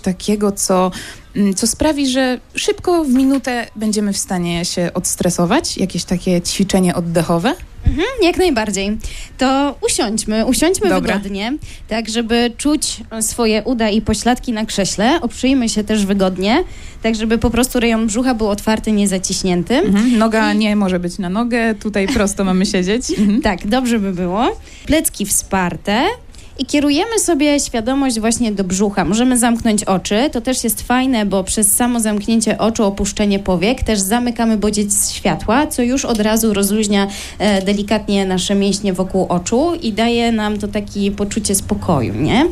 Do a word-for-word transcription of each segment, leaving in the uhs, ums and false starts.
takiego, co, co sprawi, że szybko w minutę będziemy w stanie się odstresować? Jakieś takie ćwiczenie oddechowe? Mhm, jak najbardziej. To usiądźmy, usiądźmy Dobra. wygodnie, tak żeby czuć swoje uda i pośladki na krześle. Oprzyjmy się też wygodnie, tak żeby po prostu rejon brzucha był otwarty, nie zaciśnięty. Mhm. Noga nie może być na nogę, tutaj prosto mamy siedzieć. Mhm. Tak, dobrze by było. Plecki wsparte. I kierujemy sobie świadomość właśnie do brzucha. Możemy zamknąć oczy. To też jest fajne, bo przez samo zamknięcie oczu, opuszczenie powiek też zamykamy bodziec światła, co już od razu rozluźnia e, delikatnie nasze mięśnie wokół oczu i daje nam to takie poczucie spokoju, nie?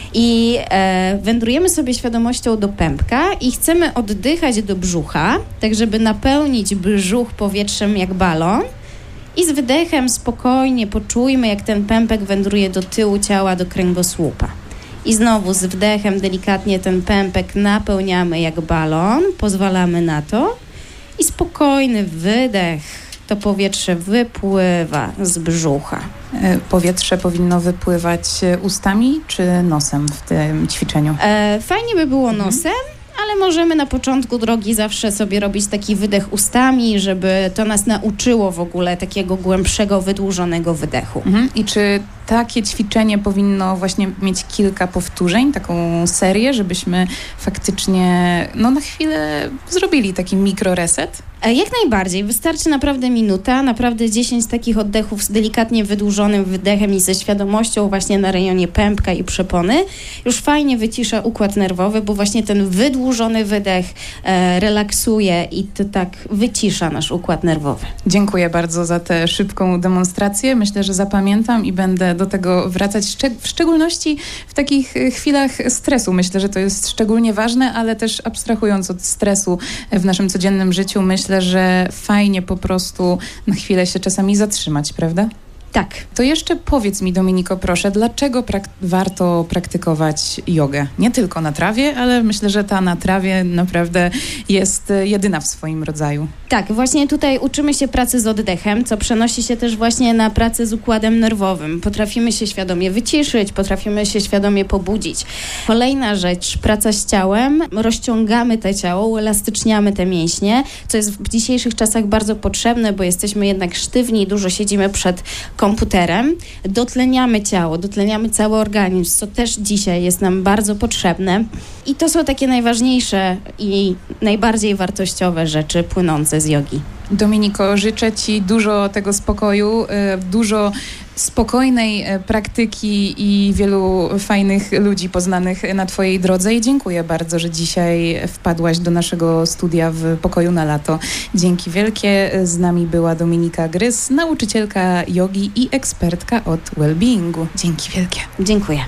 I e, wędrujemy sobie świadomością do pępka i chcemy oddychać do brzucha, tak żeby napełnić brzuch powietrzem jak balon. I z wydechem spokojnie poczujmy, jak ten pępek wędruje do tyłu ciała, do kręgosłupa. I znowu z wdechem delikatnie ten pępek napełniamy jak balon, pozwalamy na to. I spokojny wydech, to powietrze wypływa z brzucha. Powietrze powinno wypływać ustami czy nosem w tym ćwiczeniu? E, fajnie by było nosem. Ale możemy na początku drogi zawsze sobie robić taki wydech ustami, żeby to nas nauczyło w ogóle takiego głębszego, wydłużonego wydechu. Mhm. I czy takie ćwiczenie powinno właśnie mieć kilka powtórzeń, taką serię, żebyśmy faktycznie no, na chwilę zrobili taki mikroreset? Jak najbardziej. Wystarczy naprawdę minuta, naprawdę dziesięć takich oddechów z delikatnie wydłużonym wydechem i ze świadomością właśnie na rejonie pępka i przepony. Już fajnie wycisza układ nerwowy, bo właśnie ten wydłużony wydech e, relaksuje i to tak wycisza nasz układ nerwowy. Dziękuję bardzo za tę szybką demonstrację. Myślę, że zapamiętam i będę do tego wracać, szczeg- w szczególności w takich chwilach stresu. Myślę, że to jest szczególnie ważne, ale też abstrahując od stresu w naszym codziennym życiu, myślę, że fajnie po prostu na chwilę się czasami zatrzymać, prawda? Tak. To jeszcze powiedz mi, Dominiko, proszę, dlaczego prak- warto praktykować jogę? Nie tylko na trawie, ale myślę, że ta na trawie naprawdę jest jedyna w swoim rodzaju. Tak, właśnie tutaj uczymy się pracy z oddechem, co przenosi się też właśnie na pracę z układem nerwowym. Potrafimy się świadomie wyciszyć, potrafimy się świadomie pobudzić. Kolejna rzecz, praca z ciałem. Rozciągamy to ciało, uelastyczniamy te mięśnie, co jest w dzisiejszych czasach bardzo potrzebne, bo jesteśmy jednak sztywni, dużo siedzimy przed komputerem. Dotleniamy ciało, dotleniamy cały organizm, co też dzisiaj jest nam bardzo potrzebne. I to są takie najważniejsze i najbardziej wartościowe rzeczy płynące z jogi. Dominiko, życzę Ci dużo tego spokoju, dużo spokojnej praktyki i wielu fajnych ludzi poznanych na Twojej drodze i dziękuję bardzo, że dzisiaj wpadłaś do naszego studia w Pokoju na Lato. Dzięki wielkie. Z nami była Dominika Grys, nauczycielka jogi i ekspertka od wellbeingu. Dzięki wielkie. Dziękuję.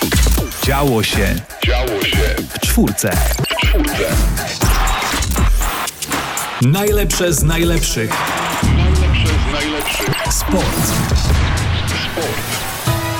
Działo się. Działo się. W czwórce. W czwórce. Najlepsze z najlepszych. Najlepsze z najlepszych. Sport. Sport.